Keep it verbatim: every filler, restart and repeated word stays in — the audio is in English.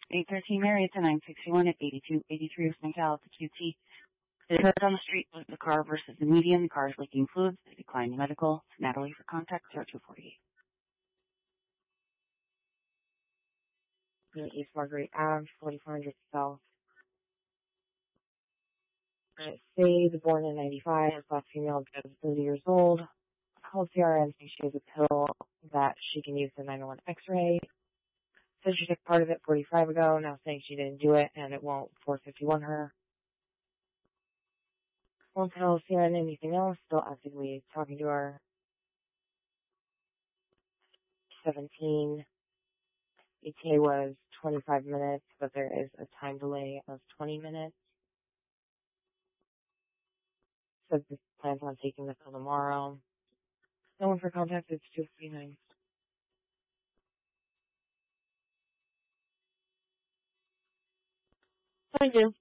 eight thirteen Marriott to nine sixty-one at eighty-two eighty-three St. Al to Q T. They heard on the street was the car versus the median. The car is leaking fluids. They declined medical. Natalie for contact zero two four eight. East Marguerite Ave, forty-four hundred South. Say the born in ninety-five, black female, thirty years old. Called C R N saying she has a pill that she can use the nine one one X-ray. Said she took part of it forty-five ago, now saying she didn't do it and it won't four fifty-one her. Won't tell C R N anything else, still actively talking to her. seventeen. E T A was twenty-five minutes, but there is a time delay of twenty minutes. Says this plans on taking the pill tomorrow. No one for contact, it's two fifty-nine. Thank you.